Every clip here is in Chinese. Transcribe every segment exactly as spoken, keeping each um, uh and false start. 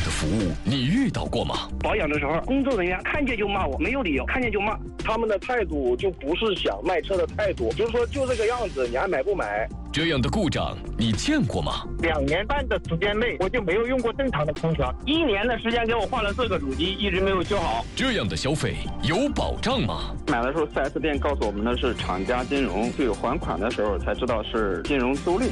的服务你遇到过吗？ 保养的时候，工作人员看见就骂我，没有理由，看见就骂。 他们的态度就不是想卖车的态度，就是说就这个样子，你还买不买？ 这样的故障你见过吗？ 两年半的时间内，我就没有用过正常的空调。 一年的时间给我换了四个主机，一直没有修好。 这样的消费有保障吗？ 买的时候 四 S 店告诉我们的是厂家金融，对还款的时候才知道是金融租赁。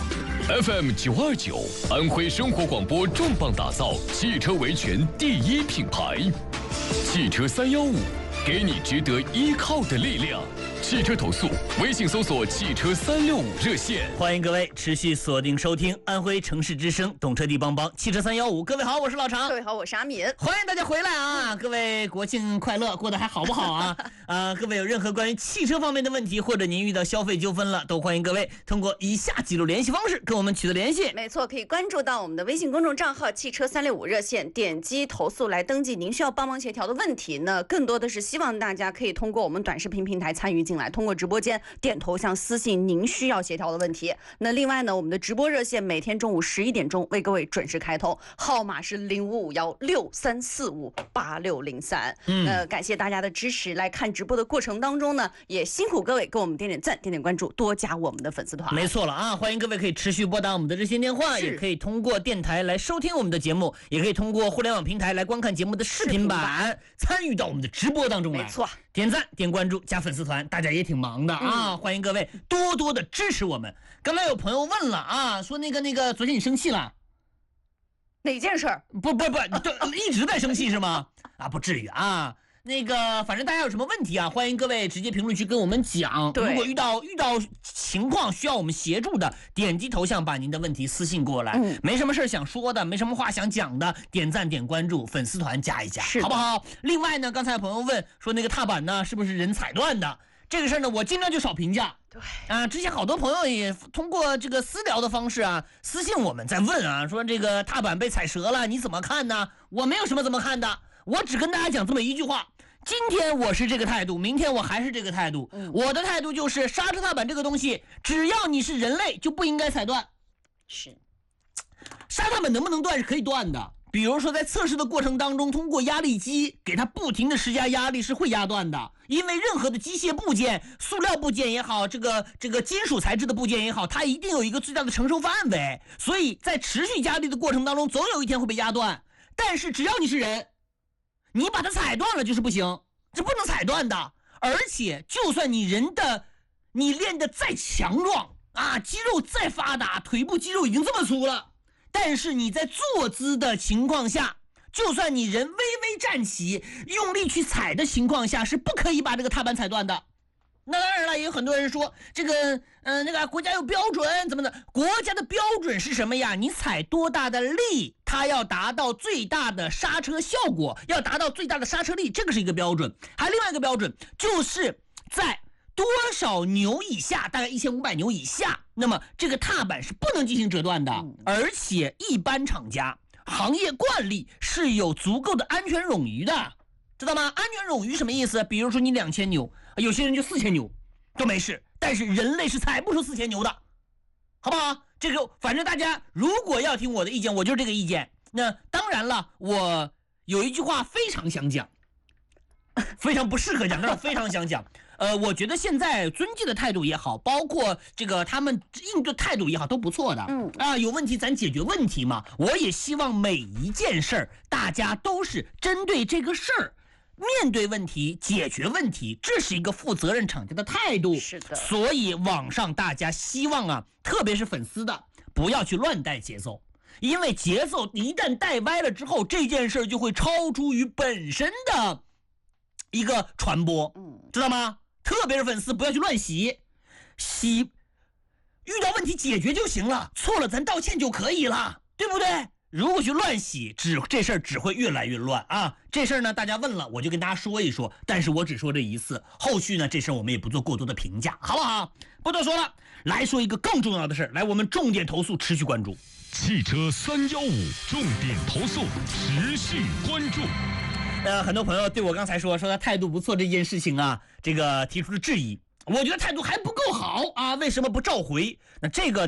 F M 九二九，安徽生活广播重磅打造汽车维权第一品牌，汽车三幺五，给你值得依靠的力量。汽车投诉，微信搜索汽车三六五热线。 欢迎各位持续锁定收听安徽城市之声，懂车帝帮帮，汽车三幺五。各位好，我是老常。 各位好，我是阿敏。 欢迎大家回来啊！各位国庆快乐，过得还好不好啊？啊，各位有任何关于汽车方面的问题，或者您遇到消费纠纷了，都欢迎各位通过以下几路联系方式跟我们取得联系。 没错，可以关注到我们的微信公众账号汽车三六五热线，点击投诉来登记您需要帮忙协调的问题。那更多的是希望大家可以通过我们短视频平台参与进来，通过直播间点头像私信您需要协调的问题。那另外呢，我们的直播热线每天中午十一点钟为各位准时开通，号码是零五五幺六三四五八六零三。嗯，那感谢大家的支持。来看直播的过程当中呢，也辛苦各位给我们点点赞、点点关注，多加我们的粉丝团。 没错了啊，欢迎各位可以持续拨打我们的热线电话，也可以通过电台来收听我们的节目，也可以通过互联网平台来观看节目的视频版，参与到我们的直播当中来。 没错， 点赞、点关注、加粉丝团，大家也挺忙的啊、嗯！欢迎各位多多的支持我们。刚才有朋友问了啊，说那个那个，昨天你生气了？ 哪件事儿？ 不不不，一直在生气是吗？啊，不至于啊。那个，反正大家有什么问题啊，欢迎各位直接评论区跟我们讲。如果遇到遇到情况需要我们协助的，点击头像把您的问题私信过来。嗯、没什么事想说的，没什么话想讲的，点赞、点关注，粉丝团加一加，好不好？另外呢，刚才有朋友问说那个踏板呢是不是人踩断的？这个事儿呢，我尽量就少评价。 对啊，之前好多朋友也通过这个私聊的方式啊，私信我们在问啊，说这个踏板被踩折了，你怎么看呢？我没有什么怎么看的，我只跟大家讲这么一句话。今天我是这个态度，明天我还是这个态度。嗯、我的态度就是刹车踏板这个东西，只要你是人类就不应该踩断。 是， 刹车踏板能不能断是可以断的。比如说在测试的过程当中，通过压力机给它不停的施加压力是会压断的。因为任何的机械部件，塑料部件也好，这个这个金属材质的部件也好，它一定有一个最大的承受范围，所以在持续加力的过程当中，总有一天会被压断。但是只要你是人，你把它踩断了就是不行，这不能踩断的。而且就算你人的你练得再强壮啊，肌肉再发达，腿部肌肉已经这么粗了，但是你在坐姿的情况下，就算你人微微站起，用力去踩的情况下，是不可以把这个踏板踩断的。那当然了，也有很多人说这个嗯、呃，那个国家有标准怎么的，国家的标准是什么呀？你踩多大的力，它要达到最大的刹车效果，要达到最大的刹车力，这个是一个标准。还有另外一个标准，就是在多少牛以下，大概一千五百牛以下，那么这个踏板是不能进行折断的。而且一般厂家行业惯例是有足够的安全冗余的，知道吗？安全冗余什么意思？比如说你两千牛，有些人就四千牛都没事，但是人类是踩不出四千牛的，好不好？这个反正大家如果要听我的意见，我就是这个意见。那当然了，我有一句话非常想讲，非常不适合讲，但是非常想讲。呃，我觉得现在遵纪的态度也好，包括这个他们应对态度也好，都不错的。嗯啊，有问题咱解决问题嘛。我也希望每一件事儿，大家都是针对这个事儿，面对问题，解决问题，这是一个负责任厂家的态度。 是的。所以网上大家希望啊，特别是粉丝的，不要去乱带节奏，因为节奏一旦带歪了之后，这件事就会超出于本身的一个传播，嗯，知道吗？特别是粉丝不要去乱洗，洗遇到问题解决就行了，错了咱道歉就可以了，对不对？如果去乱洗，只这事儿只会越来越乱啊！这事儿呢，大家问了，我就跟大家说一说，但是我只说这一次，后续呢，这事儿我们也不做过多的评价，好不好？不多说了，来说一个更重要的事儿，来，我们重点投诉持续关注， 汽车三幺五重点投诉持续关注。 呃，很多朋友对我刚才说说他态度不错这件事情啊，这个提出了质疑。我觉得态度还不够好啊，为什么不召回？那这个呢，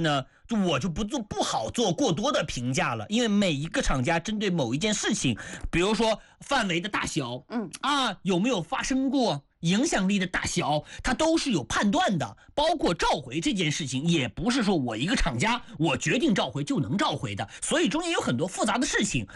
我就不做不好做过多的评价了，因为每一个厂家针对某一件事情，比如说范围的大小， 嗯啊有没有发生过，影响力的大小，它都是有判断的。包括召回这件事情，也不是说我一个厂家我决定召回就能召回的，所以中间有很多复杂的事情。